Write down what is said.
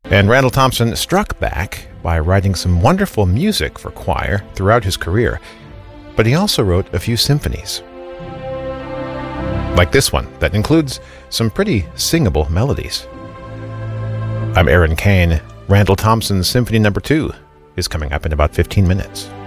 And Randall Thompson struck back by writing some wonderful music for choir throughout his career, but he also wrote a few symphonies. Like this one, that includes some pretty singable melodies. I'm Aaron Kane. Randall Thompson's Symphony No. 2 is coming up in about 15 minutes.